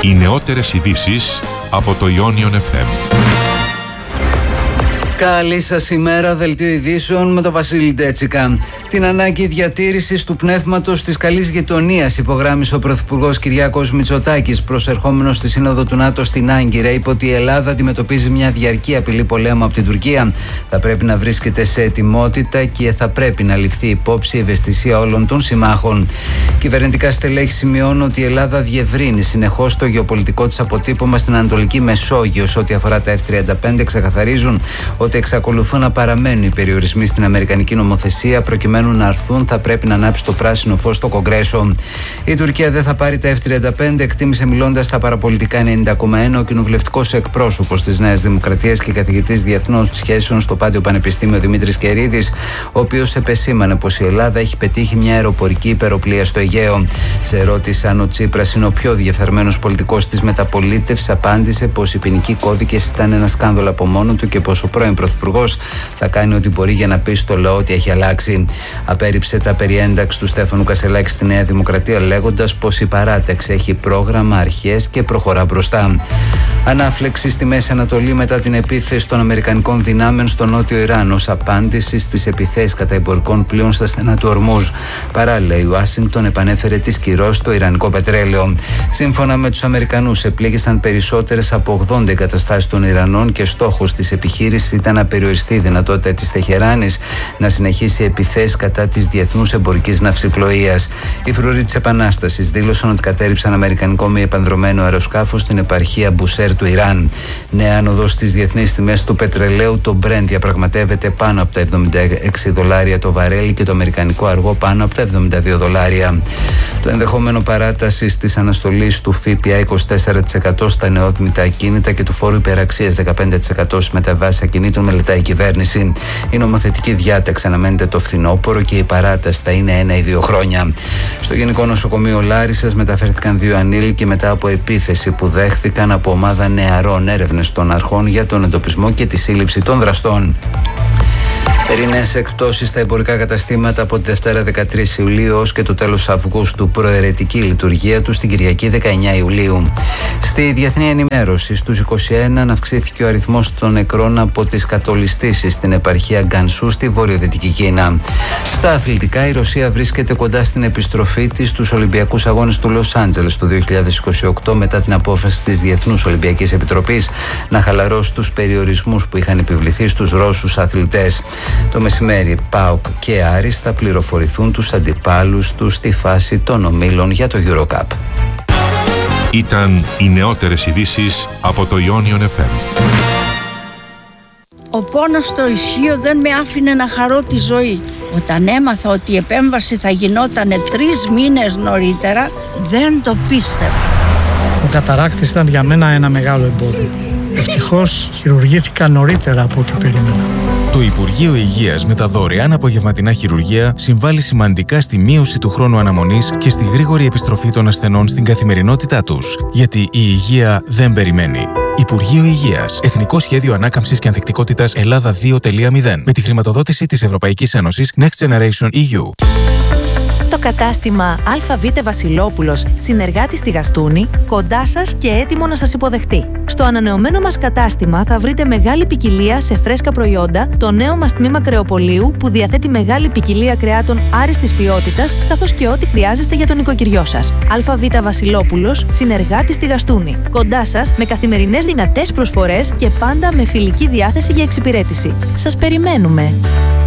Οι νεότερες ειδήσεις από το Ionion FM. Καλή σας ημέρα, δελτίο ειδήσεων με τον Βασίλη Ντέτσικα. Την ανάγκη διατήρησης του πνεύματος της καλής γειτονίας υπογράμμισε ο Πρωθυπουργός Κυριάκος Μητσοτάκης, προσερχόμενος στη Σύνοδο του ΝΑΤΟ στην Άγκυρα. Είπε ότι η Ελλάδα αντιμετωπίζει μια διαρκή απειλή πολέμου από την Τουρκία. Θα πρέπει να βρίσκεται σε ετοιμότητα και θα πρέπει να ληφθεί υπόψη η ευαισθησία όλων των συμμάχων. Κυβερνητικά στελέχη σημειώνουν ότι η Ελλάδα διευρύνει συνεχώς το γεωπολιτικό της αποτύπωμα στην Ανατολική Μεσόγειο. Σε ό,τι αφορά τα F-35, ξεκαθαρίζουν ότι εξακολουθούν να παραμένουν οι περιορισμοί στην αμερικανική νομοθεσία. Προκειμένου να έρθουν, θα πρέπει να ανάψει το πράσινο φως στο Κογκρέσο. Η Τουρκία δεν θα πάρει τα F-35, εκτίμησε μιλώντας στα παραπολιτικά 90,1 ο κοινοβουλευτικός εκπρόσωπος της Νέας Δημοκρατίας και καθηγητής διεθνών σχέσεων στο Πάντιο Πανεπιστήμιο Δημήτρης Κερίδης, ο οποίος επεσήμανε πως η Ελλάδα έχει πετύχει μια αεροπορική υπεροπλία στο Αιγαίο. Σε ερώτηση αν ο Τσίπρας είναι ο πιο διεφθαρμένος πολιτικός της μεταπολίτευσης, απάντησε πως οι ποινικοί κώδικες ήταν ένα σκάνδαλο από μόνο του και πως ο πρώην Πρωθυπουργός θα κάνει ό,τι μπορεί για να πει στο λαό ότι έχει αλλάξει. Απέρριψε τα περί ένταξη του Στέφανου Κασελάκη στη Νέα Δημοκρατία, λέγοντας πως η παράταξη έχει πρόγραμμα, αρχές και προχωρά μπροστά. Ανάφλεξη στη Μέση Ανατολή μετά την επίθεση των Αμερικανικών δυνάμεων στο νότιο Ιράν ως απάντηση στις επιθέσεις κατά εμπορικών πλοίων στα στενά του Ορμούζ. Παράλληλα, η Ουάσιγκτον επανέφερε τις κυρώσεις στο ιρανικό πετρέλαιο. Σύμφωνα με τους Αμερικανούς, επλήγησαν περισσότερες από 80 εγκαταστάσεις των Ιρανών και στόχος της επιχείρησης ήταν να περιοριστεί η δυνατότητα της Τεχεράνης να συνεχίσει επιθέσεις κατά της διεθνούς εμπορικής ναυσιπλοείας. Οι φρουροί της Επανάστασης δήλωσαν ότι κατέρριψαν αμερικανικό μη επανδρωμένο αεροσκάφος στην επαρχία Μπουσέρ του Ιράν. Νέα άνοδος στις διεθνείς τιμές του πετρελαίου, το Brent διαπραγματεύεται πάνω από τα $76 το βαρέλι και το αμερικανικό αργό πάνω από τα $72. Το ενδεχόμενο παράτασης της αναστολής του ΦΠΑ 24% στα νεόδμητα ακίνητα και του φόρου υπεραξίας 15% στις μεταβάσεις ακινήτων μελετάει η κυβέρνηση. Η νομοθετική διάταξη αναμένεται το φθινόπωρο και η παράταση θα είναι 1 ή 2 χρόνια. Στο Γενικό Νοσοκομείο Λάρισσας μεταφέρθηκαν 2 ανήλικοι μετά από επίθεση που δέχθηκαν από ομάδα νεαρών. Έρευνες των αρχών για τον εντοπισμό και τη σύλληψη των δραστών. Ερηνές εκπτώσεις στα εμπορικά καταστήματα από τη Δευτέρα 13 Ιουλίου ως και το τέλος Αυγούστου, προαιρετική λειτουργία του στην Κυριακή 19 Ιουλίου. Στη διεθνή ενημέρωση στους 21 αυξήθηκε ο αριθμός των νεκρών από τις κατολιστήσεις στην επαρχία Γκανσού στη βορειοδυτική Κίνα. Στα αθλητικά, η Ρωσία βρίσκεται κοντά στην επιστροφή της στους Ολυμπιακούς Αγώνες του Λος Άντζελες το 2028 μετά την απόφαση της Διεθνούς Ολυμπιακής Επιτροπής να χαλαρώσει τους περιορισμούς που είχαν επιβληθεί στους Ρώσους αθλητές. Το μεσημέρι, ΠΑΟΚ και Άρης θα πληροφορηθούν τους αντιπάλους τους στη φάση των ομίλων για το EuroCup. Ήταν οι νεότερες ειδήσεις από το Ionion FM. Ο πόνος στο ισχύο δεν με άφηνε να χαρώ τη ζωή. Όταν έμαθα ότι η επέμβαση θα γινόταν 3 μήνες νωρίτερα, δεν το πίστευα. Ο καταράκτης ήταν για μένα ένα μεγάλο εμπόδιο. Ευτυχώς χειρουργήθηκα νωρίτερα από ό,τι περίμενα. Το Υπουργείο Υγείας με τα δωρεάν απογευματινά χειρουργεία συμβάλλει σημαντικά στη μείωση του χρόνου αναμονής και στη γρήγορη επιστροφή των ασθενών στην καθημερινότητά τους. Γιατί η υγεία δεν περιμένει. Υπουργείο Υγείας. Εθνικό Σχέδιο Ανάκαμψης και Ανθεκτικότητας Ελλάδα 2.0. Με τη χρηματοδότηση της Ευρωπαϊκής Ένωσης Next Generation EU. Το κατάστημα ΑΒ Βασιλόπουλος, συνεργάτη στη Γαστούνη, κοντά σας και έτοιμο να σας υποδεχτεί. Στο ανανεωμένο μας κατάστημα θα βρείτε μεγάλη ποικιλία σε φρέσκα προϊόντα, το νέο μας τμήμα κρεοπολίου που διαθέτει μεγάλη ποικιλία κρεάτων άριστης ποιότητας, καθώς και ό,τι χρειάζεστε για τον οικοκυριό σας. ΑΒ Βασιλόπουλος, συνεργάτη στη Γαστούνη. Κοντά σας με καθημερινές δυνατές προσφορές και πάντα με φιλική διάθεση για εξυπηρέτηση. Σας περιμένουμε!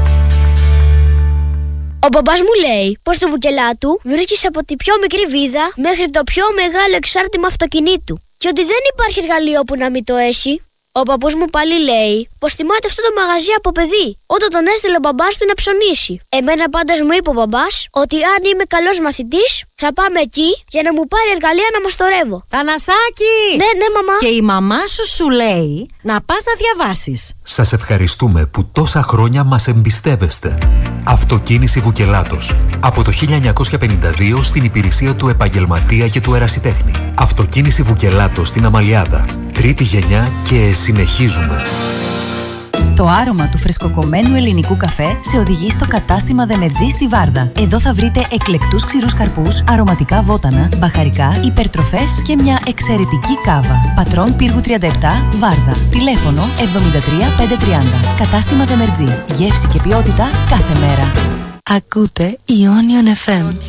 Ο μπαμπάς μου λέει πως στο Βουκελάτου βρίσκεις από τη πιο μικρή βίδα μέχρι το πιο μεγάλο εξάρτημα αυτοκινήτου και ότι δεν υπάρχει εργαλείο που να μην το έχει. Ο παππούς μου πάλι λέει πως θυμάται αυτό το μαγαζί από παιδί, όταν τον έστειλε ο μπαμπάς του να ψωνίσει. Εμένα πάντως μου είπε ο μπαμπάς ότι αν είμαι καλός μαθητής θα πάμε εκεί για να μου πάρει εργαλεία να μαστορεύω. Θανασάκη! Ναι, μαμά. Και η μαμά σου λέει να πας να διαβάσεις. Σας ευχαριστούμε που τόσα χρόνια μας εμπιστεύεστε. Αυτοκίνηση Βουκελάτος. Από το 1952 στην υπηρεσία του επαγγελματία και του ερασιτέχνη. Αυτοκίνηση Βουκελάτος στην Αμαλιάδα. Τρίτη γενιά και συνεχίζουμε. Το άρωμα του φρεσκοκομμένου ελληνικού καφέ σε οδηγεί στο κατάστημα Δεμερτζή στη Βάρδα. Εδώ θα βρείτε εκλεκτούς ξηρούς καρπούς, αρωματικά βότανα, μπαχαρικά, υπερτροφές και μια εξαιρετική κάβα. Πατρών Πύργου 37, Βάρδα. Τηλέφωνο 73530. Κατάστημα Δεμερτζή. Γεύση και ποιότητα κάθε μέρα. Ακούτε Ionion FM.